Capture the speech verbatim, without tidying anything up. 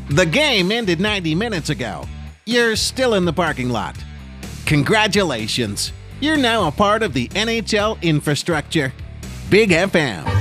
The game ended ninety minutes ago. You're still in the parking lot. Congratulations! You're now a part of the N H L infrastructure. Big F M.